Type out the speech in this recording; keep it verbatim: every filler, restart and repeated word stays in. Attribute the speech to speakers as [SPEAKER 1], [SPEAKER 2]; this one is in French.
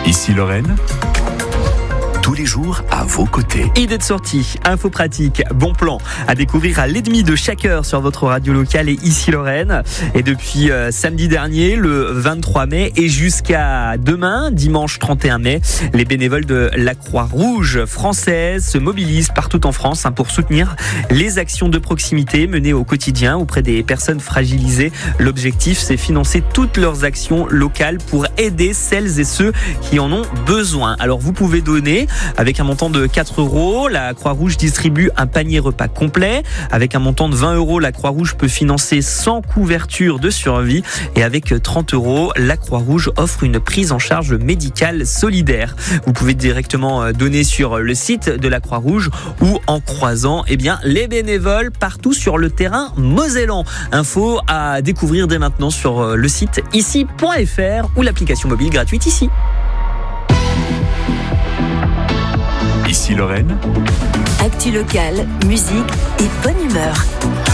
[SPEAKER 1] Ici Lorraine, tous les jours à vos côtés.
[SPEAKER 2] Idée de sortie, info pratique, bon plan à découvrir à l'ennemi de chaque heure sur votre radio locale et Ici Lorraine. Et depuis euh, samedi dernier, le vingt-trois mai, et jusqu'à demain, dimanche trente et un mai, les bénévoles de la Croix-Rouge française se mobilisent partout en France hein, pour soutenir les actions de proximité menées au quotidien auprès des personnes fragilisées. L'objectif, c'est financer toutes leurs actions locales pour aider celles et ceux qui en ont besoin. Alors vous pouvez donner avec un montant de quatre euros. La Croix-Rouge distribue un panier repas complet. Avec un montant de vingt euros, la Croix-Rouge peut financer sans couverture de survie. Et avec trente euros, la Croix-Rouge offre une prise en charge médicale solidaire. Vous pouvez directement donner sur le site de la Croix-Rouge ou en croisant eh bien, les bénévoles partout sur le terrain mosellan. Info à découvrir dès maintenant sur le site ici point f r ou l'application mobile gratuite Ici.
[SPEAKER 1] Ici Lorraine,
[SPEAKER 3] actu locale, musique et bonne humeur.